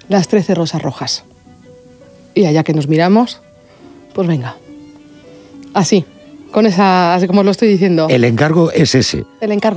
las 13 rosas rojas. Y allá que nos miramos, pues venga. Así, con esa, así como os lo estoy diciendo. El encargo es ese. El encargo.